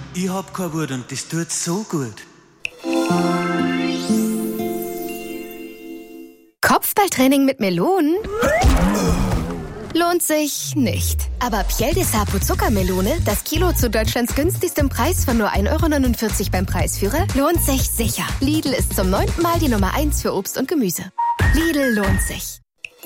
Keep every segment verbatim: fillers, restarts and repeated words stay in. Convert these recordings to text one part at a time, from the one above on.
Ich hab keine Wut und das tut so gut. Kopfballtraining mit Melonen? Lohnt sich nicht. Aber Piel de Sapo Zuckermelone, das Kilo zu Deutschlands günstigstem Preis von nur ein Euro neunundvierzig beim Preisführer, lohnt sich sicher. Lidl ist zum neunten Mal die Nummer eins für Obst und Gemüse. Lidl lohnt sich.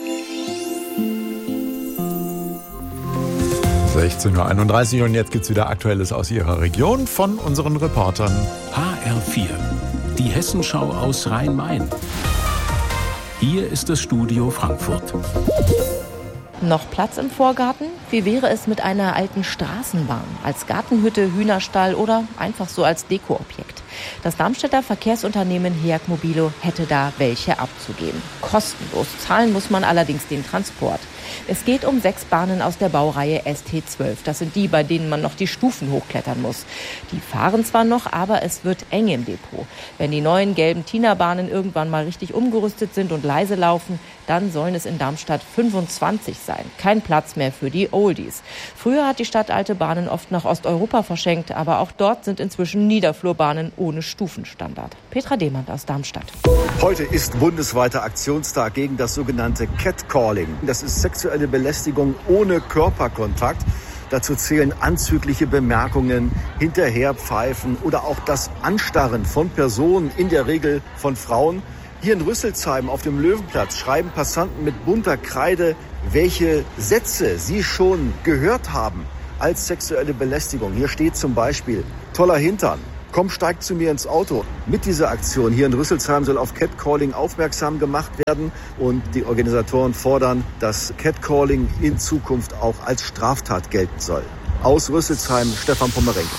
sechzehn Uhr einunddreißig und jetzt gibt's wieder Aktuelles aus Ihrer Region von unseren Reportern. H R vier, die Hessenschau aus Rhein-Main. Hier ist das Studio Frankfurt. Noch Platz im Vorgarten? Wie wäre es mit einer alten Straßenbahn? Als Gartenhütte, Hühnerstall oder einfach so als Dekoobjekt? Das Darmstädter Verkehrsunternehmen Heag Mobilo hätte da welche abzugeben. Kostenlos. Zahlen muss man allerdings den Transport. Es geht um sechs Bahnen aus der Baureihe S T zwölf. Das sind die, bei denen man noch die Stufen hochklettern muss. Die fahren zwar noch, aber es wird eng im Depot. Wenn die neuen gelben Tina-Bahnen irgendwann mal richtig umgerüstet sind und leise laufen, dann sollen es in Darmstadt fünfundzwanzig sein. Kein Platz mehr für die Oldies. Früher hat die Stadt alte Bahnen oft nach Osteuropa verschenkt, aber auch dort sind inzwischen Niederflurbahnen ohne Stufenstandard. Petra Demand aus Darmstadt. Heute ist bundesweiter Aktionstag gegen das sogenannte Catcalling. Das ist sexuelle Belästigung ohne Körperkontakt. Dazu zählen anzügliche Bemerkungen, Hinterherpfeifen oder auch das Anstarren von Personen, in der Regel von Frauen. Hier in Rüsselsheim auf dem Löwenplatz schreiben Passanten mit bunter Kreide, welche Sätze sie schon gehört haben als sexuelle Belästigung. Hier steht zum Beispiel: toller Hintern, komm, steig zu mir ins Auto. Mit dieser Aktion hier in Rüsselsheim soll auf Catcalling aufmerksam gemacht werden. Und die Organisatoren fordern, dass Catcalling in Zukunft auch als Straftat gelten soll. Aus Rüsselsheim, Stefan Pommerenke.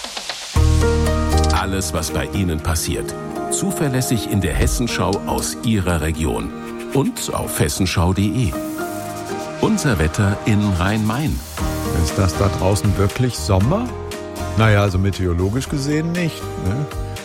Alles, was bei Ihnen passiert. Zuverlässig in der Hessenschau aus Ihrer Region. Und auf hessenschau punkt de. Unser Wetter in Rhein-Main. Ist das da draußen wirklich Sommer? Naja, also meteorologisch gesehen nicht. Ne?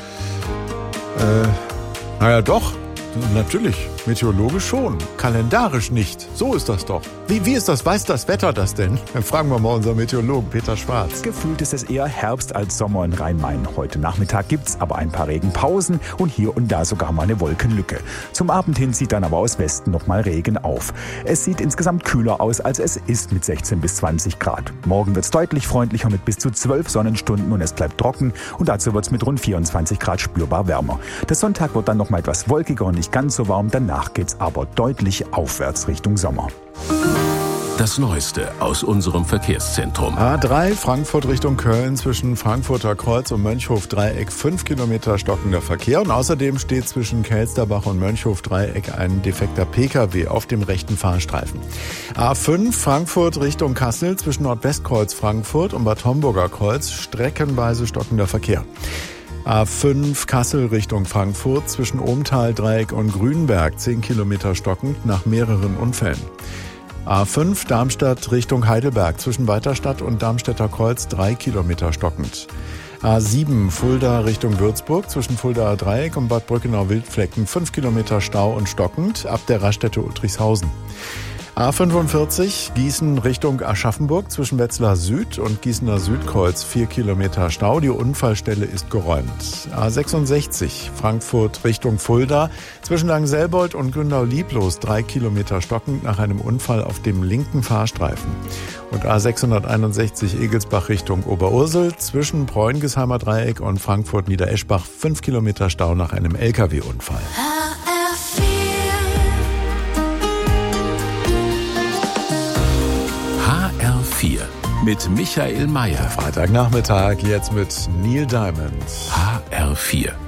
Äh, naja, doch, natürlich, meteorologisch schon, kalendarisch nicht. So ist das doch. Wie, wie ist das, weiß das Wetter das denn? Dann fragen wir mal unseren Meteorologen Peter Schwarz. Gefühlt ist es eher Herbst als Sommer in Rhein-Main. Heute Nachmittag gibt's aber ein paar Regenpausen und hier und da sogar mal eine Wolkenlücke. Zum Abend hin zieht dann aber aus Westen noch mal Regen auf. Es sieht insgesamt kühler aus, als es ist mit sechzehn bis zwanzig Grad. Morgen wird's deutlich freundlicher mit bis zu zwölf Sonnenstunden und es bleibt trocken und dazu wird's mit rund vierundzwanzig Grad spürbar wärmer. Der Sonntag wird dann noch mal etwas wolkiger und nicht ganz so warm, danach geht's aber deutlich aufwärts Richtung Sommer. Das Neueste aus unserem Verkehrszentrum. A drei Frankfurt Richtung Köln zwischen Frankfurter Kreuz und Mönchhof-Dreieck fünf Kilometer stockender Verkehr. Und außerdem steht zwischen Kelsterbach und Mönchhof-Dreieck ein defekter P K W auf dem rechten Fahrstreifen. A fünf Frankfurt Richtung Kassel zwischen Nordwestkreuz Frankfurt und Bad Homburger Kreuz streckenweise stockender Verkehr. A fünf Kassel Richtung Frankfurt zwischen Ohmtal-Dreieck und Grünberg zehn Kilometer stockend nach mehreren Unfällen. A fünf Darmstadt Richtung Heidelberg zwischen Weiterstadt und Darmstädter Kreuz drei Kilometer stockend. A sieben Fulda Richtung Würzburg zwischen Fuldaer Dreieck und Bad Brückenau-Wildflecken fünf Kilometer Stau und stockend ab der Raststätte Uttrichshausen. A fünfundvierzig Gießen Richtung Aschaffenburg zwischen Wetzlar Süd und Gießener Südkreuz vier Kilometer Stau. Die Unfallstelle ist geräumt. A sechsundsechzig Frankfurt Richtung Fulda zwischen Langselbold und Gründau-Lieblos drei Kilometer stockend nach einem Unfall auf dem linken Fahrstreifen. Und A sechshunderteinundsechzig Egelsbach Richtung Oberursel zwischen Bräungesheimer Dreieck und Frankfurt-Niedereschbach fünf Kilometer Stau nach einem L K W-Unfall. H R vier mit Michael Mayer. Freitagnachmittag jetzt mit Neil Diamond. H R vier.